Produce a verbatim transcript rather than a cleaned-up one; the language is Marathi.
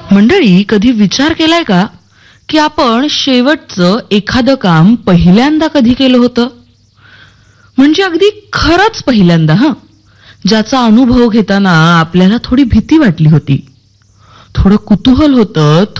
मंडळी, कधी विचार केलाय का की आपण शेवटचं एखादं काम पहिल्यांदा कधी केलं होतं? म्हणजे अगदी खरंच पहिल्यांदा, हा ज्याचा अनुभव घेताना आपल्याला थोडी भीती वाटली होती, थोडं कुतूहल होतं,